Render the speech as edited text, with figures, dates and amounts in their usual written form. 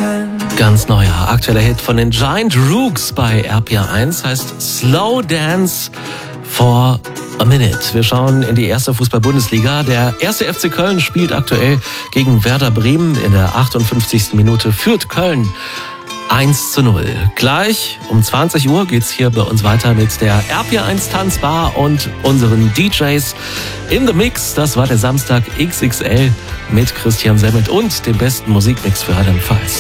Ganz neuer, aktueller Hit von den Giant Rooks bei RPR1 heißt Slow Dance for a Minute. Wir schauen in die erste Fußball-Bundesliga. Der erste FC Köln spielt aktuell gegen Werder Bremen. In der 58. Minute führt Köln 1:0. Gleich um 20 Uhr geht's hier bei uns weiter mit der RPR1 Tanzbar und unseren DJs in the Mix. Das war der Samstag XXL mit Christian Semmelt und dem besten Musikmix für Rheinland-Pfalz.